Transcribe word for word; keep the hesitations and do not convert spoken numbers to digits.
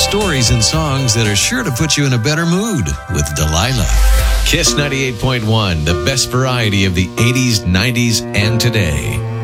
stories and songs that are sure to put you in a better mood with Delilah. Kiss ninety-eight point one, the best variety of the eighties, nineties, and today.